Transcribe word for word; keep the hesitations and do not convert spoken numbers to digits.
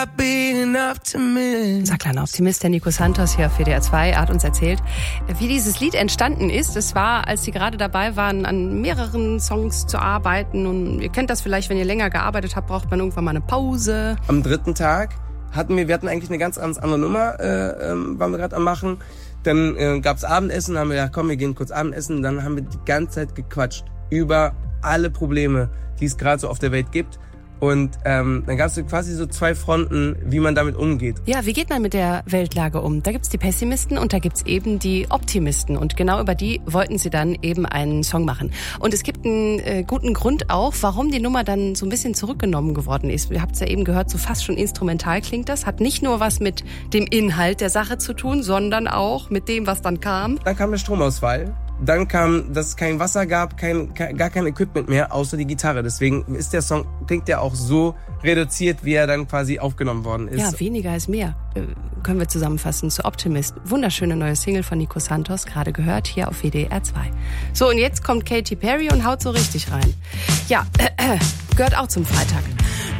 Unser kleiner Optimist, der Nico Santos hier auf W D R zwei, hat uns erzählt, wie dieses Lied entstanden ist. Es war, als sie gerade dabei waren, an mehreren Songs zu arbeiten. Und ihr kennt das vielleicht, wenn ihr länger gearbeitet habt, braucht man irgendwann mal eine Pause. Am dritten Tag hatten wir, wir hatten eigentlich eine ganz, ganz andere Nummer, äh, ähm, waren wir gerade am machen. Dann äh, gab's Abendessen, dann haben wir gedacht, komm, wir gehen kurz Abendessen. Dann haben wir die ganze Zeit gequatscht über alle Probleme, die es gerade so auf der Welt gibt. Und ähm, dann gab es quasi so zwei Fronten, wie man damit umgeht. Ja, wie geht man mit der Weltlage um? Da gibt's die Pessimisten und da gibt's eben die Optimisten. Und genau über die wollten sie dann eben einen Song machen. Und es gibt einen äh, guten Grund auch, warum die Nummer dann so ein bisschen zurückgenommen geworden ist. Ihr habt es ja eben gehört, so fast schon instrumental klingt das. Hat nicht nur was mit dem Inhalt der Sache zu tun, sondern auch mit dem, was dann kam. Dann kam der Stromausfall. Dann kam, dass es kein Wasser gab, kein, kein, gar kein Equipment mehr, außer die Gitarre. Deswegen ist der Song, klingt ja auch so reduziert, wie er dann quasi aufgenommen worden ist. Ja, weniger ist mehr, äh, können wir zusammenfassen zu Optimist. Wunderschöne neue Single von Nico Santos, gerade gehört, hier auf W D R zwei. So, und jetzt kommt Katy Perry und haut so richtig rein. Ja, äh, äh, gehört auch zum Freitag.